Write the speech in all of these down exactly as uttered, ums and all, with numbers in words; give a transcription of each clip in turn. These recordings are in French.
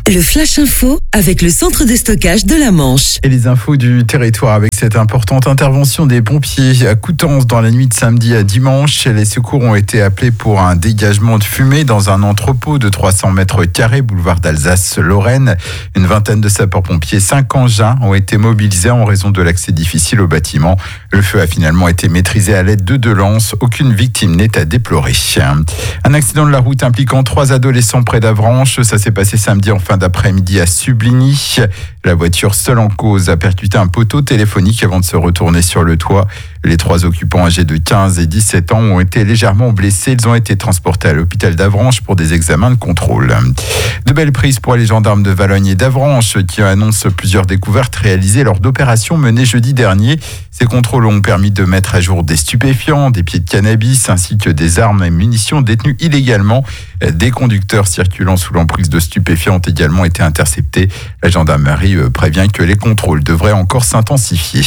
Le Flash Info avec le centre de stockage de la Manche. Et les infos du territoire avec cette importante intervention des pompiers à Coutances dans la nuit de samedi à dimanche. Les secours ont été appelés pour un dégagement de fumée dans un entrepôt de trois cents mètres carrés, boulevard d'Alsace-Lorraine. Une vingtaine de sapeurs-pompiers, cinq engins ont été mobilisés en raison de l'accès difficile au bâtiment. Le feu a finalement été maîtrisé à l'aide de deux lances. Aucune victime n'est à déplorer. Un accident de la route impliquant trois adolescents près d'Avranches. Ça s'est passé samedi en fin d'après-midi à Subligny. La voiture seule en cause a percuté un poteau téléphonique avant de se retourner sur le toit. Les trois occupants âgés de quinze et dix-sept ans ont été légèrement blessés. Ils ont été transportés à l'hôpital d'Avranches pour des examens de contrôle. De belles prises pour les gendarmes de Valognes et d'Avranches qui annoncent plusieurs découvertes réalisées lors d'opérations menées jeudi dernier. Ces contrôles ont permis de mettre à jour des stupéfiants, des pieds de cannabis ainsi que des armes et munitions détenues illégalement. Des conducteurs circulant sous l'emprise de stupéfiants ont également été interceptés. La gendarmerie prévient que les contrôles devraient encore s'intensifier.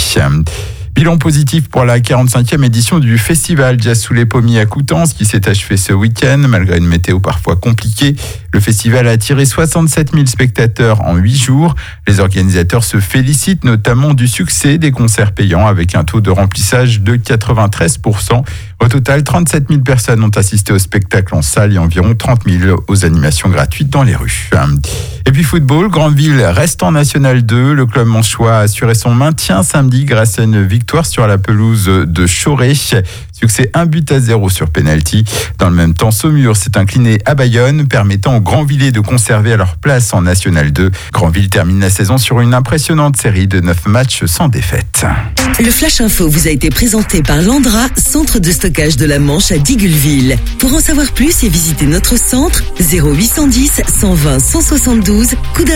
Bilan positif pour la quarante-cinquième édition du festival Jazz sous les pommiers à Coutances qui s'est achevé ce week-end. Malgré une météo parfois compliquée, le festival a attiré soixante-sept mille spectateurs en huit jours. Les organisateurs se félicitent notamment du succès des concerts payants avec un taux de remplissage de quatre-vingt-treize pour cent. Au total, trente-sept mille personnes ont assisté au spectacle en salle et environ trente mille aux animations gratuites dans les rues. Et puis football, Granville reste en National deux. Le club manchois a assuré son maintien samedi grâce à une victoire sur la pelouse de Choré. Succès un but à zéro sur penalty. Dans le même temps, Saumur s'est incliné à Bayonne, permettant aux Granvillais de conserver leur place en National deux. Granville termine la saison sur une impressionnante série de neuf matchs sans défaite. Le Flash Info vous a été présenté par Landra, centre de stockage de la Manche à Digueulville. Pour en savoir plus et visiter notre centre, zéro huit cent dix, cent vingt, cent soixante-douze, coup